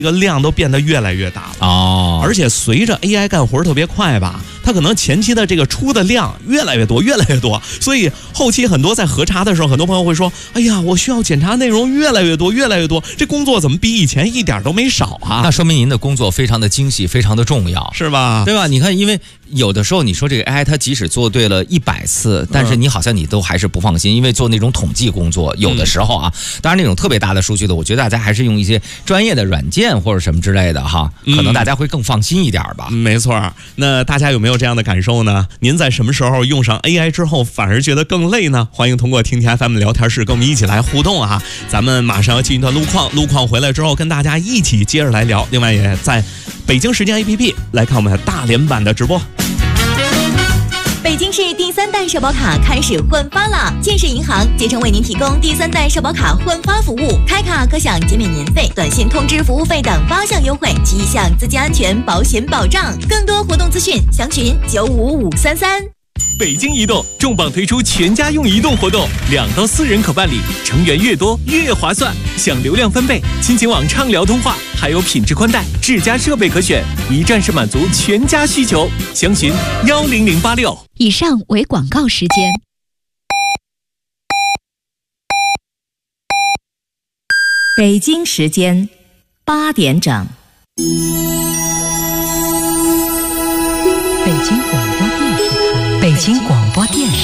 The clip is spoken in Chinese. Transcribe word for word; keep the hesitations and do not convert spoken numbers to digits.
这个量都变得越来越大了哦， 而且随着 A I 干活特别快吧，它可能前期的这个出的量越来越多，越来越多，所以后期很多在核查的时候，很多朋友会说：“哎呀，我需要检查内容越来越多，越来越多，这工作怎么比以前一点都没少啊？” 那说明您的工作非常的精细，非常的重要， 是吧？ 对吧？你看，因为有的时候你说这个 A I 它即使做对了一百次，但是你好像你都还是不放心，因为做那种统计工作，有的时候啊，当然那种特别大的数据的，我觉得大家还是用一些专业的软件或者什么之类的哈，可能大家会更放心一点吧。 嗯、没错，那大家有没有这样的感受呢？您在什么时候用上 A I 之后反而觉得更累呢？欢迎通过听听 F M 聊天室跟我们一起来互动啊！咱们马上要进一段路况，路况回来之后跟大家一起接着来聊。另外也在北京时间 A P P 来看我们的大连版的直播。 北京市第三代社保卡开始换发了，建设银行竭诚为您提供第三代社保卡换发服务，开卡可享减免年费、短信通知服务费等八项优惠及一项资金安全保险保障。更多活动资讯详询九五五三三。 北京移动重磅推出全家用移动活动，两到四人可办理，成员越多越划算，享流量翻倍、亲情网畅聊通话，还有品质宽带、智家设备可选，一站式满足全家需求。详询幺零零八六。 以上为广告时间。 北京时间八点整。 北京广播电视台，北京广